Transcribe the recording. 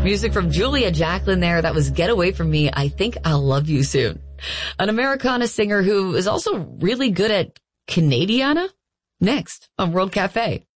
Music from Julia Jacklin there. That was Get Away From Me. I Think I'll Love You Soon. An Americana singer who is also really good at Canadiana. Next on World Cafe.